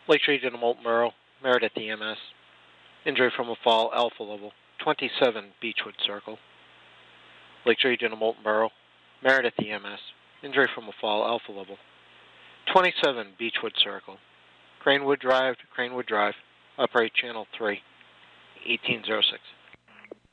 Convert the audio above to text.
Lake Region of Molten Borough, Meredith EMS. Injury from a fall, Alpha level, 27 Beechwood Circle. Lake Region of Molten Borough, Meredith EMS. Injury from a fall, Alpha level, 27 Beechwood Circle. Cranewood Drive to Cranewood Drive, operate channel 3, 1806.